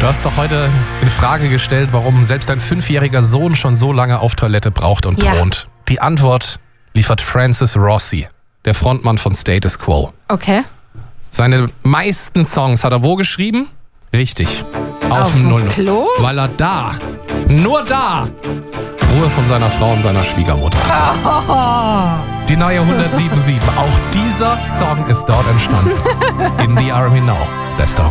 Du hast doch heute in Frage gestellt, warum selbst ein 5-jähriger Sohn schon so lange auf Toilette braucht und thront. Die Antwort liefert Francis Rossi, der Frontmann von Status Quo. Okay. Seine meisten Songs hat er wo geschrieben? Richtig. Auf dem dem Klo? Weil er nur da, Ruhe von seiner Frau und seiner Schwiegermutter hat. Die neue 107.7. Auch dieser Song ist dort entstanden. In the Army Now. Bester